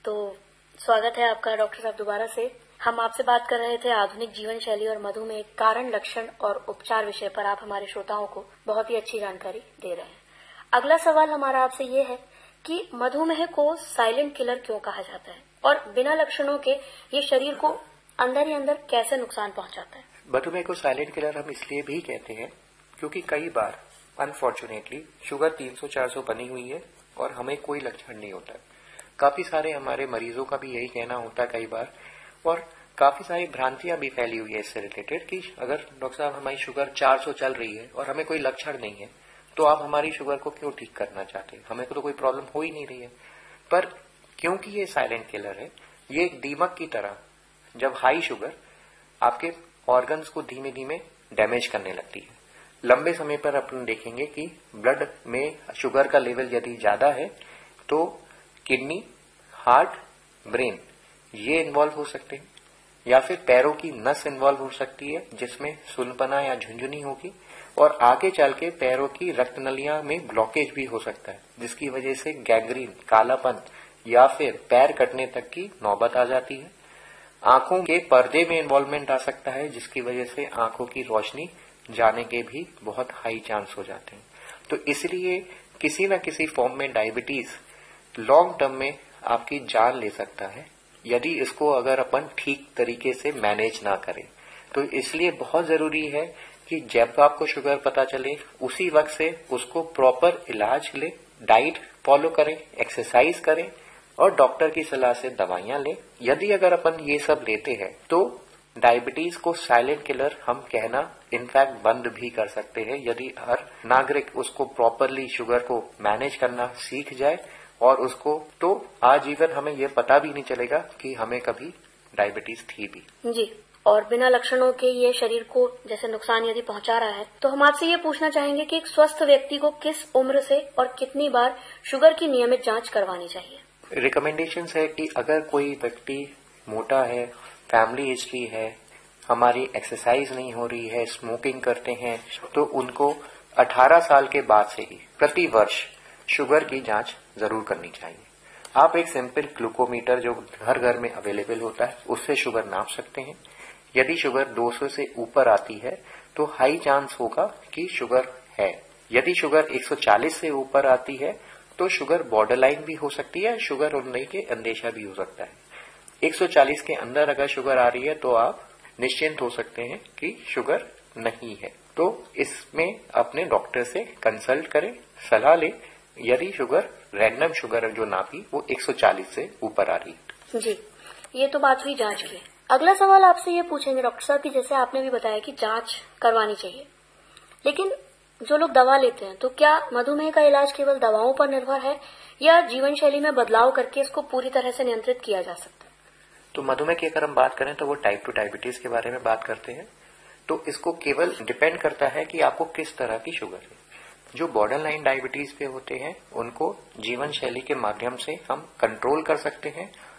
तो स्वागत है आपका डॉक्टर साहब दोबारा से। हम आपसे बात कर रहे थे आधुनिक जीवन शैली और मधुमेह कारण, लक्षण और उपचार विषय पर। आप हमारे श्रोताओं को बहुत ही अच्छी जानकारी दे रहे हैं। अगला सवाल हमारा आपसे ये है कि मधुमेह को साइलेंट किलर क्यों कहा जाता है और बिना लक्षणों के ये शरीर को अंदर ही अंदर कैसे नुकसान पहुंचाता है? मधुमेह को साइलेंट किलर हम इसलिए भी कहते हैं क्योंकि कई बार अनफॉर्चुनेटली शुगर 300-400 बनी हुई है और हमें कोई लक्षण नहीं होता। काफी सारे हमारे मरीजों का भी यही कहना होता है कई बार, और काफी सारी भ्रांतियां भी फैली हुई है इससे रिलेटेड कि अगर डॉक्टर साहब हमारी शुगर 400 चल रही है और हमें कोई लक्षण नहीं है तो आप हमारी शुगर को क्यों ठीक करना चाहते हैं, हमें तो कोई प्रॉब्लम हो ही नहीं रही है। पर क्योंकि ये साइलेंट किलर है, ये एक दीमक की तरह जब हाई शुगर आपके ऑर्गन्स को धीमे धीमे डैमेज करने लगती है। लंबे समय पर अपन देखेंगे कि ब्लड में शुगर का लेवल यदि ज्यादा है तो किडनी, हार्ट, ब्रेन ये इन्वॉल्व हो सकते हैं, या फिर पैरों की नस इन्वॉल्व हो सकती है जिसमें सुनपना या झुंझुनी होगी, और आगे चल के पैरों की रक्त नलियां में ब्लॉकेज भी हो सकता है जिसकी वजह से गैंग्रीन, कालापन या फिर पैर कटने तक की नौबत आ जाती है। आंखों के पर्दे में इन्वॉल्वमेंट आ सकता है जिसकी वजह से आंखों की रोशनी जाने के भी बहुत हाई चांस हो जाते हैं। तो इसलिए किसी न किसी फॉर्म में डायबिटीज लॉन्ग टर्म में आपकी जान ले सकता है यदि इसको अगर अपन ठीक तरीके से मैनेज ना करें। तो इसलिए बहुत जरूरी है कि जब आपको शुगर पता चले उसी वक्त से उसको प्रॉपर इलाज ले, डाइट फॉलो करें, एक्सरसाइज करें और डॉक्टर की सलाह से दवाइयां लें। यदि अगर अपन ये सब लेते हैं तो डायबिटीज को साइलेंट किलर हम कहना इनफैक्ट बंद भी कर सकते हैं यदि हर नागरिक उसको प्रॉपरली शुगर को मैनेज करना सीख जाए, और उसको तो आजीवन हमें ये पता भी नहीं चलेगा कि हमें कभी डायबिटीज थी भी। जी, और बिना लक्षणों के ये शरीर को जैसे नुकसान यदि पहुंचा रहा है तो हम आपसे ये पूछना चाहेंगे कि एक स्वस्थ व्यक्ति को किस उम्र से और कितनी बार शुगर की नियमित जांच करवानी चाहिए? रिकमेंडेशंस है कि अगर कोई व्यक्ति मोटा है, फैमिली हिस्ट्री है, हमारी एक्सरसाइज नहीं हो रही है, स्मोकिंग करते हैं, तो उनको 18 साल के बाद से ही प्रति वर्ष शुगर की जांच जरूर करनी चाहिए। आप एक सिंपल ग्लूकोमीटर जो हर घर में अवेलेबल होता है उससे शुगर नाप सकते हैं। यदि शुगर 200 से ऊपर आती है तो हाई चांस होगा कि शुगर है। यदि शुगर 140 से ऊपर आती है तो शुगर बॉर्डरलाइन भी हो सकती है, शुगर होने के अंदेशा भी हो सकता है। 140 के अंदर अगर शुगर आ रही है तो आप निश्चिंत हो सकते हैं कि शुगर नहीं है। तो इसमें अपने डॉक्टर से कंसल्ट करें, सलाह लें। यदि शुगर रैंडम शुगर जो नापी वो 140 से ऊपर आ रही है। जी, ये तो बात हुई जांच की। अगला सवाल आपसे ये पूछेंगे डॉक्टर साहब कि जैसे आपने भी बताया कि जांच करवानी चाहिए, लेकिन जो लोग दवा लेते हैं तो क्या मधुमेह का इलाज केवल दवाओं पर निर्भर है या जीवन शैली में बदलाव करके इसको पूरी तरह से नियंत्रित किया जा सकता है? तो मधुमेह की अगर हम बात करें तो वो टाइप 2 डायबिटीज के बारे में बात करते हैं। तो इसको केवल डिपेंड करता है कि आपको किस तरह की शुगर है। जो बॉर्डर लाइन डायबिटीज पे होते हैं उनको जीवन शैली के माध्यम से हम कंट्रोल कर सकते हैं